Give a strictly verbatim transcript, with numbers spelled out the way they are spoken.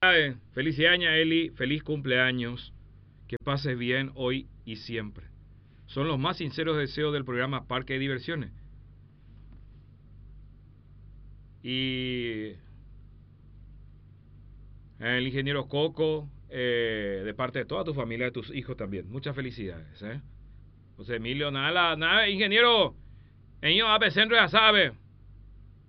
Felicidades, Eli. Feliz cumpleaños. Que pases bien hoy y siempre. Son los más sinceros deseos del programa Parque de Diversiones. Y el ingeniero Coco, eh, de parte de toda tu familia, de tus hijos también. Muchas felicidades, ¿eh? José Emilio, nada, nada, ingeniero. Ellos a Centro ya sabe.